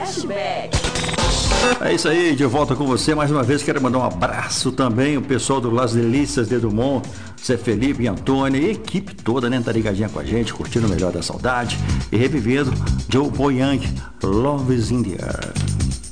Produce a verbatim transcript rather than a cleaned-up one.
Flashback. É isso aí, de volta com você mais uma vez. Quero mandar um abraço também o pessoal do Las Delícias de Dumont, Zé Felipe e Antônio, e a equipe toda, né? Tá ligadinha com a gente, curtindo o melhor da saudade e revivendo Joe Boyang, Love is in the Air.